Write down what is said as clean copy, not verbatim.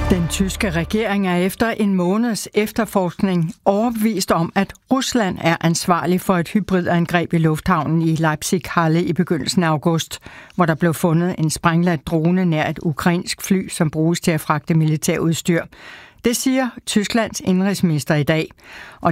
Den tyske regering er efter en måneds efterforskning overbevist om, at Rusland er ansvarlig for et hybridangreb i lufthavnen i Leipzig-Halle i begyndelsen af august, hvor der blev fundet en sprængladt drone nær et ukrainsk fly, som bruges til at fragte militærudstyr. Det siger Tysklands indenrigsminister i dag. Og